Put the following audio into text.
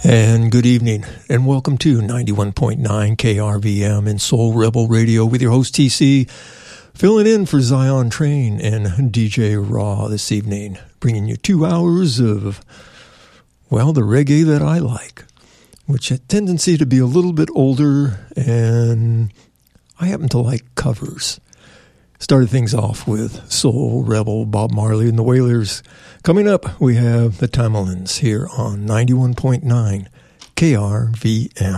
And good evening, and welcome to 91.9 KRVM and Soul Rebel Radio with your host TC, filling in for Zion Train and DJ Raw this evening, bringing you 2 hours of, well, the reggae that I like, which had tendency to be a little bit older, and I happen to like covers. Started things off with Soul Rebel, Bob Marley and the Wailers. Coming up, we have the Tamalins here on 91.9 KRVM.